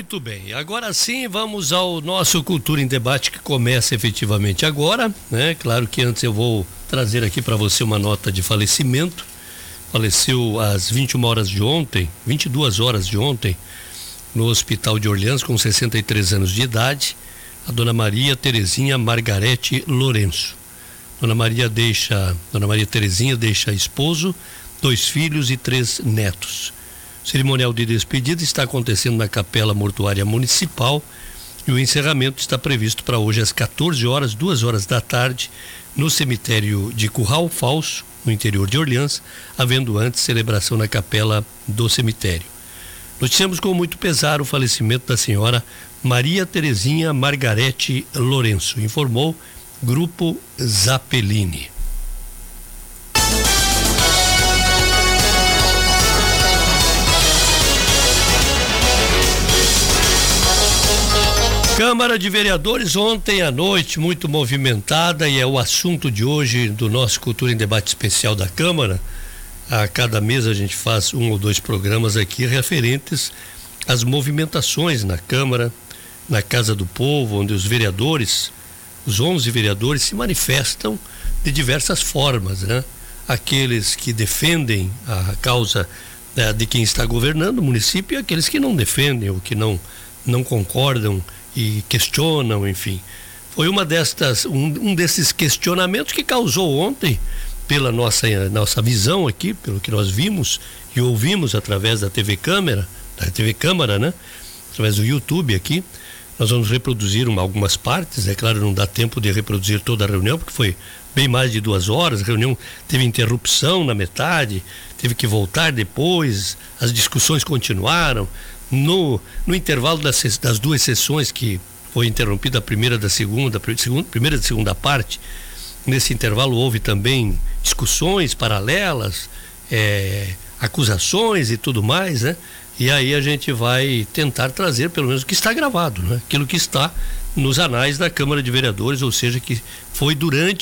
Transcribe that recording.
Muito bem, agora sim vamos ao nosso Cultura em Debate, que começa efetivamente agora, né? Claro que antes eu vou trazer aqui para você uma nota de falecimento. Faleceu às 22 horas de ontem, no Hospital de Orleans, com 63 anos de idade, a Dona Maria Terezinha Margarete Lourenço. Dona Maria Terezinha deixa esposo, 2 filhos e 3 netos. O cerimonial de despedida está acontecendo na Capela Mortuária Municipal e o encerramento está previsto para hoje às 14 horas, 2 horas da tarde, no cemitério de Curral Falso, no interior de Orleans, havendo antes celebração na capela do cemitério. Noticiamos com muito pesar o falecimento da senhora Maria Terezinha Margarete Lourenço, informou Grupo Zappellini. Câmara de Vereadores ontem à noite muito movimentada, e é o assunto de hoje do nosso Cultura em Debate especial da Câmara. A cada mês a gente faz 1 ou 2 programas aqui referentes às movimentações na Câmara, na Casa do Povo, onde os vereadores, os 11 vereadores, se manifestam de diversas formas, né? Aqueles que defendem a causa de quem está governando o município e aqueles que não defendem ou que não concordam e questionam, enfim. Foi um desses questionamentos que causou ontem, pela nossa visão aqui, pelo que nós vimos e ouvimos através da TV Câmara, né? Através do YouTube aqui. Nós vamos reproduzir algumas partes, é claro, não dá tempo de reproduzir toda a reunião, porque foi bem mais de 2 horas, a reunião teve interrupção na metade, teve que voltar depois, as discussões continuaram. No intervalo das 2 sessões, que foi interrompida a primeira da segunda parte, nesse intervalo houve também discussões paralelas, acusações e tudo mais, né? E aí a gente vai tentar trazer pelo menos o que está gravado, né? Aquilo que está nos anais da Câmara de Vereadores, ou seja, que foi durante